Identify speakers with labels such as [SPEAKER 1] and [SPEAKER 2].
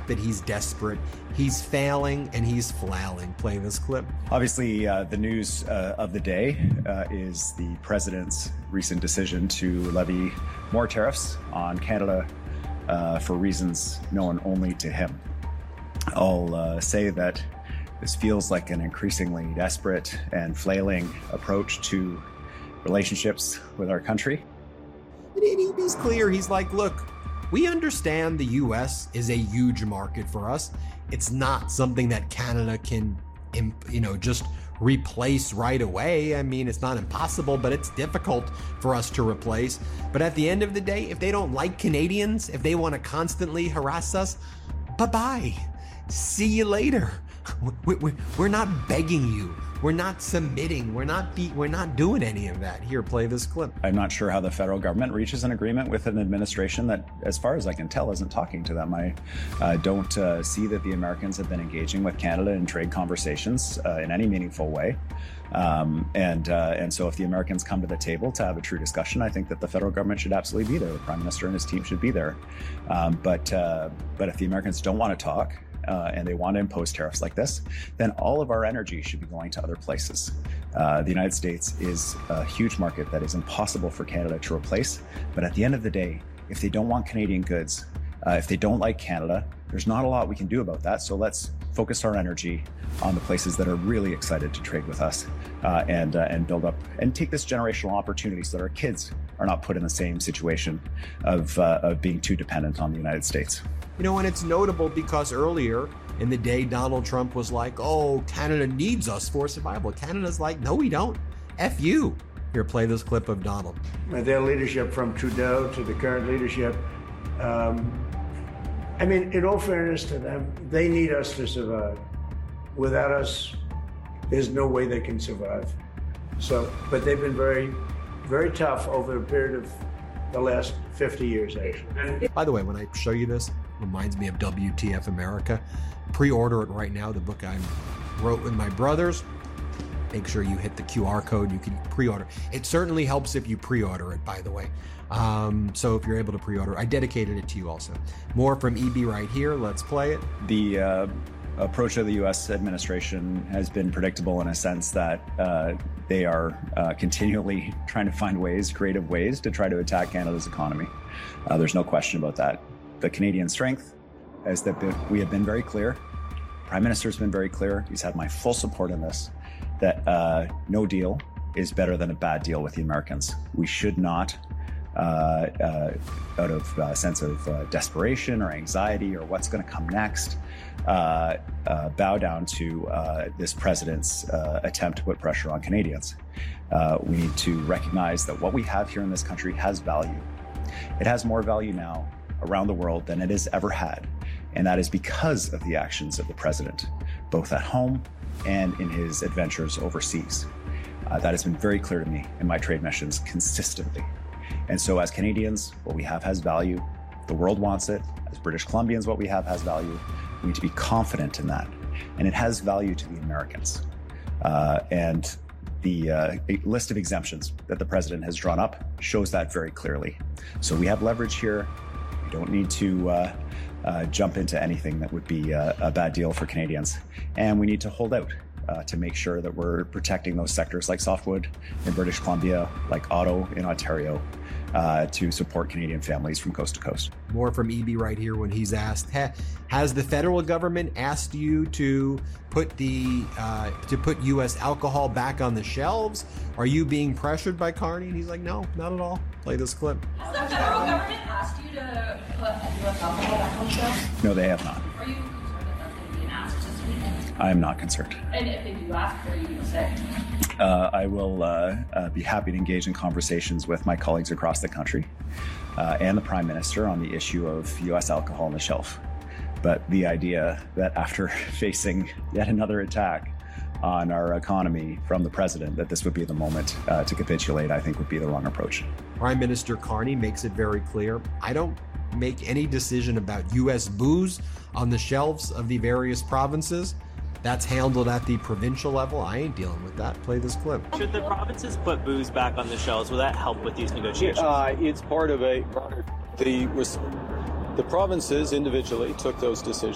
[SPEAKER 1] fact that he's desperate, he's failing, and he's flailing. Play this clip.
[SPEAKER 2] Obviously, the news of the day is the president's recent decision to levy more tariffs on Canada for reasons known only to him. I'll say that this feels like an increasingly desperate and flailing approach to relationships with our country.
[SPEAKER 1] He's clear. He's like, look, we understand the U.S. is a huge market for us. It's not something that Canada can, just replace right away. I mean, it's not impossible, but it's difficult for us to replace. But at the end of the day, if they don't like Canadians, if they want to constantly harass us, bye-bye. See you later. We're not begging you. We're not submitting. We're not doing any of that. Here, play this clip.
[SPEAKER 2] I'm not sure how the federal government reaches an agreement with an administration that, as far as I can tell, isn't talking to them. I don't see that the Americans have been engaging with Canada in trade conversations in any meaningful way. And so if the Americans come to the table to have a true discussion, I think that the federal government should absolutely be there. The Prime Minister and his team should be there. But if the Americans don't want to talk, and they want to impose tariffs like this, then all of our energy should be going to other places. The United States is a huge market that is impossible for Canada to replace. But at the end of the day, if they don't want Canadian goods, if they don't like Canada, there's not a lot we can do about that. So let's focus our energy on the places that are really excited to trade with us and build up and take this generational opportunity so that our kids are not put in the same situation of being too dependent on the United States.
[SPEAKER 1] And it's notable because earlier in the day, Donald Trump was like, oh, Canada needs us for survival. Canada's like, no, we don't. F you. Here, play this clip of Donald.
[SPEAKER 3] Their leadership from Trudeau to the current leadership, in all fairness to them, they need us to survive. Without us, there's no way they can survive. But they've been very, very tough over a period of the last 50 years, actually.
[SPEAKER 1] By the way, when I show you this, reminds me of WTF America. Pre-order it right now, the book I wrote with my brothers. Make sure you hit the QR code. You can pre-order. It certainly helps if you pre-order it, by the way. So if you're able to pre-order, I dedicated it to you also. More from EB right here. Let's play it.
[SPEAKER 2] The approach of the U.S. administration has been predictable in a sense that they are continually trying to find creative ways to try to attack Canada's economy. There's no question about that. The Canadian strength is that we have been very clear. Prime Minister's been very clear. He's had my full support in this, that no deal is better than a bad deal with the Americans. We should not, out of a sense of desperation or anxiety or what's going to come next, bow down to this president's attempt to put pressure on Canadians. We need to recognize that what we have here in this country has value. It has more value now around the world than it has ever had. And that is because of the actions of the president, both at home and in his adventures overseas. That has been very clear to me in my trade missions consistently. And so as Canadians, what we have has value. The world wants it. As British Columbians, what we have has value. We need to be confident in that. And it has value to the Americans. And the list of exemptions that the president has drawn up shows that very clearly. So we have leverage here. We don't need to jump into anything that would be a bad deal for Canadians. And we need to hold out to make sure that we're protecting those sectors like softwood in British Columbia, like auto in Ontario, to support Canadian families from coast to coast.
[SPEAKER 1] More from EB right here when he's asked, has the federal government asked you to put U.S. alcohol back on the shelves? Are you being pressured by Carney? And he's like, no, not at all. Play this clip.
[SPEAKER 4] Has the federal government asked you to put U.S. alcohol back on the shelves?
[SPEAKER 2] No, they have not.
[SPEAKER 4] Are you concerned that that's going to be an ask this weekend?
[SPEAKER 2] I am not concerned.
[SPEAKER 4] And if they do ask, what are you going to say?
[SPEAKER 2] I will be happy to engage in conversations with my colleagues across the country and the Prime Minister on the issue of U.S. alcohol on the shelf. But the idea that after facing yet another attack on our economy from the president, that this would be the moment to capitulate, I think would be the wrong approach.
[SPEAKER 1] Prime Minister Carney makes it very clear, I don't make any decision about U.S. booze on the shelves of the various provinces. That's handled at the provincial level. I ain't dealing with that. Play this clip.
[SPEAKER 5] Should the provinces put booze back on the shelves? Will that help with these negotiations?
[SPEAKER 6] It's part of the provinces individually took those decisions.